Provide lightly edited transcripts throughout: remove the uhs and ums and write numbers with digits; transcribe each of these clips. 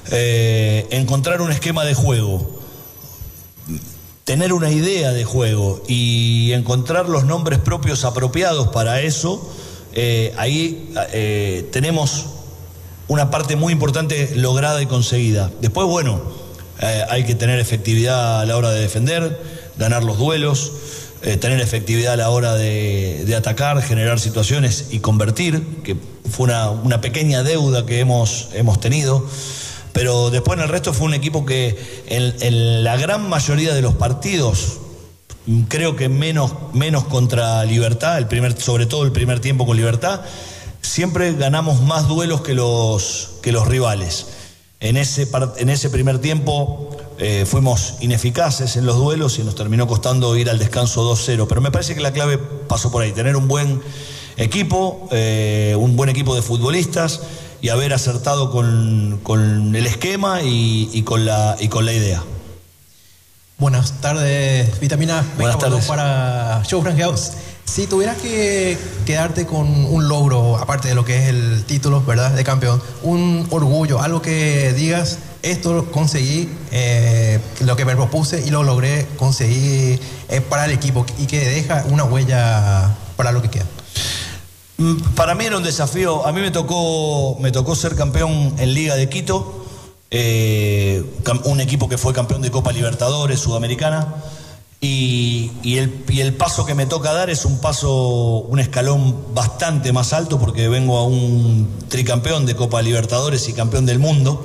encontrar un esquema de juego, tener una idea de juego y encontrar los nombres propios apropiados para eso, ahí tenemos una parte muy importante lograda y conseguida. Después, bueno, hay que tener efectividad a la hora de defender, ganar los duelos, tener efectividad a la hora de atacar, generar situaciones y convertir, que fue una pequeña deuda que hemos tenido. Pero después en el resto fue un equipo que en la gran mayoría de los partidos, creo que menos contra Libertad, sobre todo el primer tiempo con Libertad, siempre ganamos más duelos que los rivales. En ese primer tiempo fuimos ineficaces en los duelos y nos terminó costando ir al descanso 2-0. Pero me parece que la clave pasó por ahí, tener un buen equipo de futbolistas y haber acertado con el esquema y con la idea. Buenas tardes, Vitamina. Buenas tardes. Para Show Frank House. Si tuvieras que quedarte con un logro, aparte de lo que es el título, ¿verdad?, de campeón, un orgullo, algo que digas, esto lo conseguí, lo que me propuse y lo logré conseguir para el equipo y que deja una huella para lo que queda. Para mí era un desafío. A mí me tocó ser campeón en Liga de Quito, un equipo que fue campeón de Copa Libertadores, Sudamericana, y el paso que me toca dar es un escalón bastante más alto, porque vengo a un tricampeón de Copa Libertadores y campeón del mundo,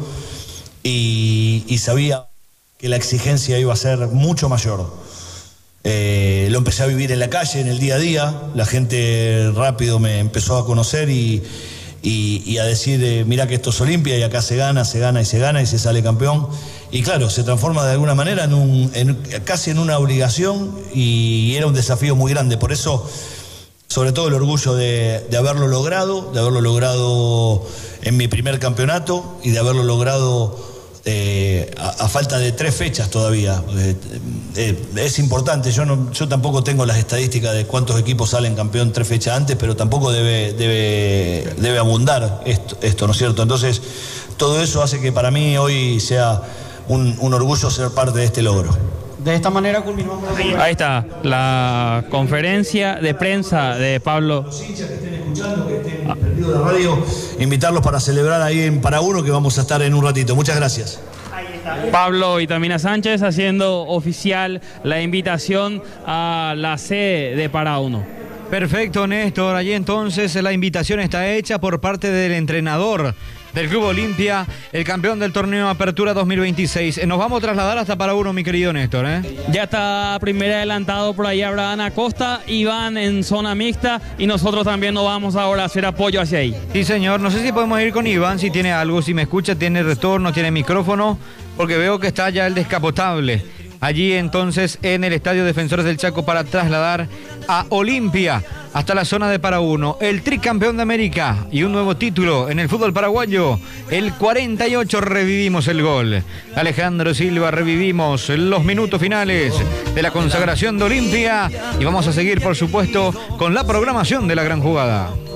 y sabía que la exigencia iba a ser mucho mayor. Lo empecé a vivir en la calle, en el día a día. La gente rápido me empezó a conocer y a decir, mira que esto es Olimpia y acá se gana y se sale campeón. Y claro, se transforma de alguna manera casi en una obligación, y era un desafío muy grande. Por eso, sobre todo el orgullo de haberlo logrado en mi primer campeonato y de haberlo logrado a falta de 3 fechas todavía. Es importante. Yo tampoco tengo las estadísticas de cuántos equipos salen campeón 3 fechas antes, pero tampoco debe abundar esto, ¿no es cierto? Entonces, todo eso hace que para mí hoy sea un orgullo ser parte de este logro. De esta manera culminamos. Ahí está la conferencia de prensa de Pablo. Los hinchas que estén escuchando, que estén prendidos la radio, invitarlos para celebrar ahí en Para-Uno, que vamos a estar en un ratito. Muchas gracias. Pablo Vitamina Sánchez haciendo oficial la invitación a la sede de Para-Uno. Perfecto, Néstor. Allí entonces la invitación está hecha por parte del entrenador del Club Olimpia, el campeón del torneo Apertura 2026. Nos vamos a trasladar hasta Para-Uno, mi querido Néstor, Ya está primero adelantado por ahí Abraham Acosta, y van en zona mixta, y nosotros también nos vamos ahora a hacer apoyo hacia ahí. Sí, señor. No sé si podemos ir con Iván, si tiene algo, si me escucha, tiene retorno, tiene micrófono, porque veo que está ya el descapotable allí entonces en el Estadio Defensores del Chaco para trasladar a Olimpia hasta la zona de Para-Uno, el tricampeón de América y un nuevo título en el fútbol paraguayo. El 48 revivimos el gol. Alejandro Silva, revivimos los minutos finales de la consagración de Olimpia, y vamos a seguir, por supuesto, con la programación de la gran jugada.